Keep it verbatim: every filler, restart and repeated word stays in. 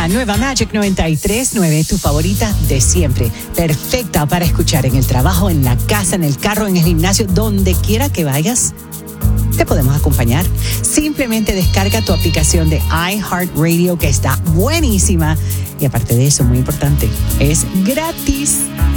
La nueva Magic noventa y tres punto nueve, tu favorita de siempre. Perfecta para escuchar en el trabajo, en la casa, en el carro, en el gimnasio, donde quiera que vayas. Te podemos acompañar. Simplemente descarga tu aplicación de iHeartRadio, que está buenísima. Y aparte de eso, muy importante, es gratis.